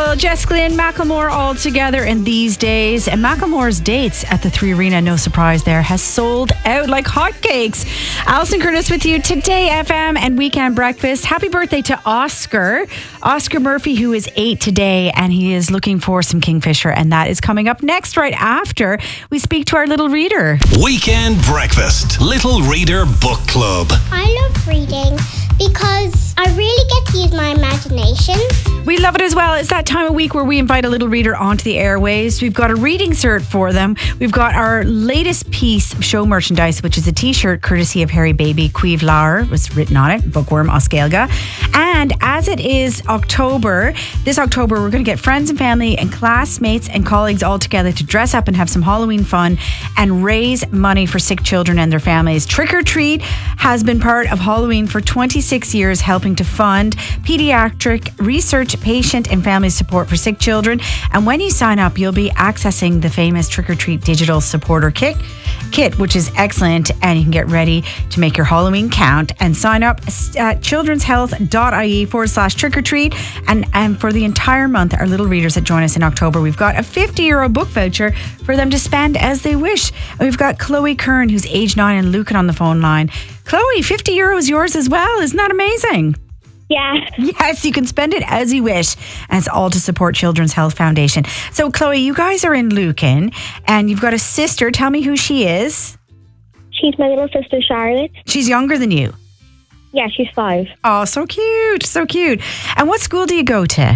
Well, Jessica Lynn, Macklemore all together in these days. And Macklemore's dates at the 3 Arena, no surprise there, has sold out like hotcakes. Alison Curtis with you today, FM and Weekend Breakfast. Happy birthday to Oscar. Oscar Murphy, who is 8 today, and he is looking for some Kingfisher. And that is coming up next, right after we speak to our little reader. Weekend Breakfast, Little Reader Book Club. I love reading because I really get to use my imagination. We love it as well. It's that time of week where we invite a little reader onto the airwaves. We've got a reading cert for them. We've got our latest piece of show merchandise, which is a t-shirt courtesy of Harry Baby. Cuiv Laur was written on it, Bookworm Oscailga. And as it is October, this October, we're going to get friends and family and classmates and colleagues all together to dress up and have some Halloween fun and raise money for sick children and their families. Trick or Treat has been part of Halloween for 26 years, helping to fund pediatric research, patient and family support for sick children. And when you sign up, you'll be accessing the famous Trick or Treat digital supporter kit, which is excellent. And you can get ready to make your Halloween count and sign up at childrenshealth.ie/trick or treat. And for the entire month, our little readers that join us in October, we've got a €50 book voucher for them to spend as they wish. And we've got Chloe Kern, who's age 9, and Lucan on the phone line. Chloe, €50 yours as well. Isn't that amazing? Yeah. Yes, you can spend it as you wish. And it's all to support Children's Health Foundation. So, Chloe, you guys are in Lucan and you've got a sister. Tell me who she is. She's my little sister, Charlotte. She's younger than you. Yeah, she's 5. Oh, so cute. So cute. And what school do you go to?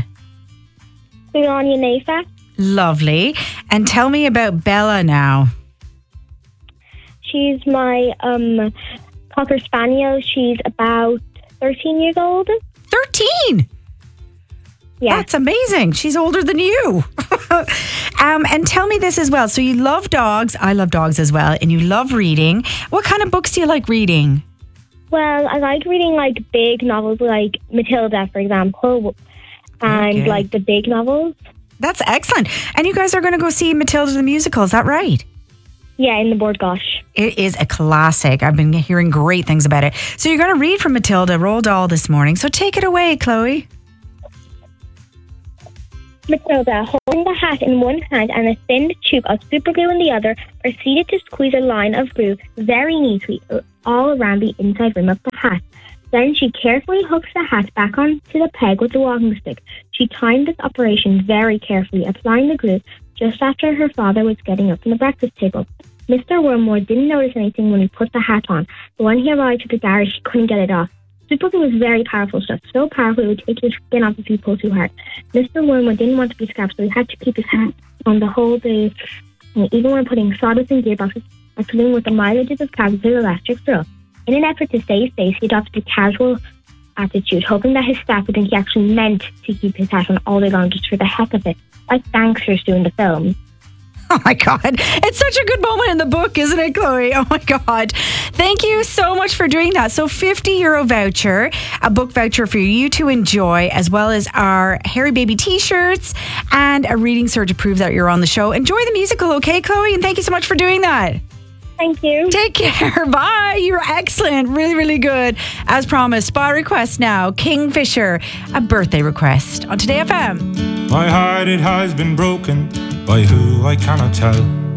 Anya Nafa. Lovely. And tell me about Bella now. She's my Cocker Spaniel. She's about 13 years old. 13? Yeah. That's amazing. She's older than you. And tell me this as well. So you love dogs. I love dogs as well. And you love reading. What kind of books do you like reading? Well, I like reading like big novels like Matilda, for example. And Okay. like the big novels. That's excellent. And you guys are going to go see Matilda the musical. Is that right? Yeah, in the Board Gosh. It is a classic. I've been hearing great things about it. So you're going to read from Matilda, Roald Dahl this morning. So take it away, Chloe. Matilda, holding the hat in one hand and a thin tube of super glue in the other, proceeded to squeeze a line of glue very neatly all around the inside rim of the hat. Then she carefully hooked the hat back onto the peg with the walking stick. She timed this operation very carefully, applying the glue just after her father was getting up from the breakfast table. Mr. Wormwood didn't notice anything when he put the hat on, but when he arrived at the garage, he couldn't get it off. Super glue was very powerful stuff, so powerful it would take your skin off if you pull too hard. Mr. Wormwood didn't want to be scrapped, so he had to keep his hat on the whole day, and even when putting sawdust in gearboxes and filling with the mileages of cabs with elastic throw. In an effort to save face, he adopted a casual attitude, hoping that his staff would think he actually meant to keep his hat on all day long just for the heck of it, like gangsters do in the film. Oh my God. It's such a good moment in the book, isn't it, Chloe? Oh my God. Thank you so much for doing that. So €50 voucher, a book voucher for you to enjoy, as well as our Harry Baby t-shirts and a reading cert to prove that you're on the show. Enjoy the musical, okay, Chloe? And thank you so much for doing that. Thank you. Take care. Bye. You're excellent. Really, really good. As promised, by request now, Kingfisher, a birthday request on Today FM. My heart, it has been broken by who I cannot tell.